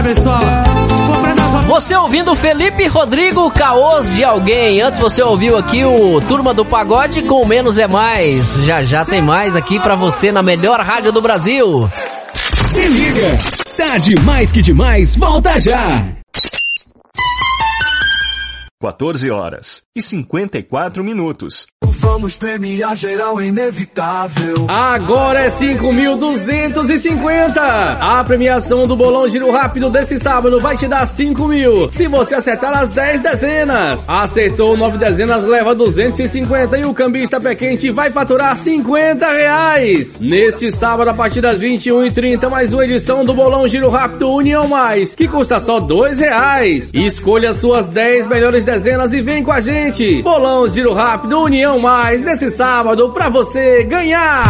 Pessoal, você ouvindo Felipe Rodrigo, Caôs de Alguém. Antes você ouviu aqui o Turma do Pagode com Menos é Mais. Já tem mais aqui pra você na melhor rádio do Brasil. Se liga, tá demais que demais, volta já. 14h54. Vamos premiar geral, é inevitável. Agora é 5.250. A premiação do Bolão Giro Rápido desse sábado vai te dar 5 mil. Se você acertar as 10 dezenas. Acertou 9 dezenas, leva 250 e o cambista pé quente vai faturar R$50. Neste sábado, a partir das 21h30, mais uma edição do Bolão Giro Rápido União Mais, que custa só R$2. Escolha suas 10 melhores dezenas e vem com a gente. Bolão Giro Rápido União Mais, nesse sábado, pra você ganhar.